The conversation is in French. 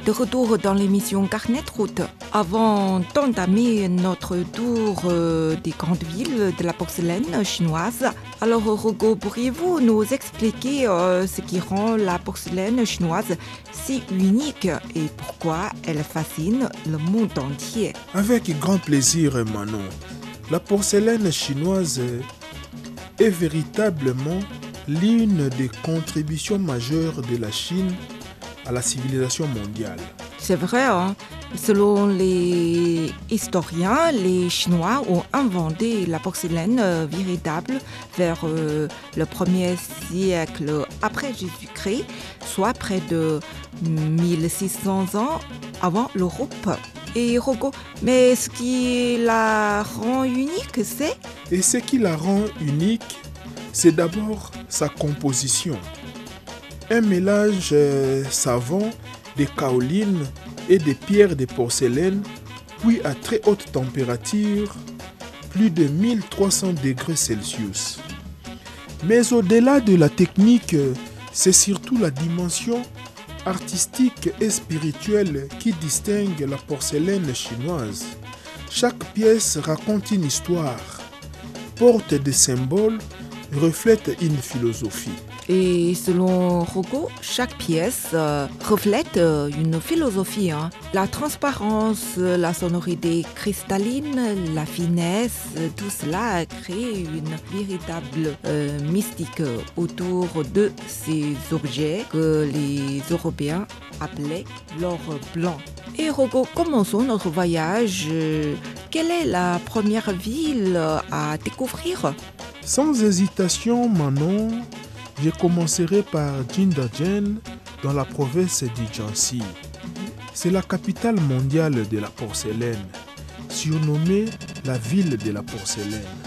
de retour dans l'émission Carnet de route. Avant d'entamer notre tour des grandes villes de la porcelaine chinoise, alors Rogo, pourriez-vous nous expliquer ce qui rend la porcelaine chinoise si unique et pourquoi elle fascine le monde entier? Avec grand plaisir, Manon. La porcelaine chinoise est véritablement l'une des contributions majeures de la Chine à la civilisation mondiale. C'est vrai, hein? Selon les historiens, les Chinois ont inventé la porcelaine véritable vers le 1er siècle après Jésus-Christ, soit près de 1600 ans avant l'Europe. Et Rogo, mais ce qui la rend unique, c'est? Et ce qui la rend unique, c'est d'abord sa composition. Un mélange savant de kaolines et de pierres de porcelaine, puis à très haute température, plus de 1300 degrés Celsius. Mais au-delà de la technique, c'est surtout la dimension artistique et spirituelle qui distingue la porcelaine chinoise. Chaque pièce raconte une histoire, porte des symboles, reflète une philosophie. Et selon Rogo, chaque pièce reflète une philosophie. Hein. La transparence, la sonorité cristalline, la finesse, tout cela crée une véritable mystique autour de ces objets que les Européens appelaient l'or blanc. Et Rogo, commençons notre voyage. Quelle est la première ville à découvrir? Sans hésitation, Manon, je commencerai par Jindajian, dans la province du Jiangxi. C'est la capitale mondiale de la porcelaine, surnommée la ville de la porcelaine.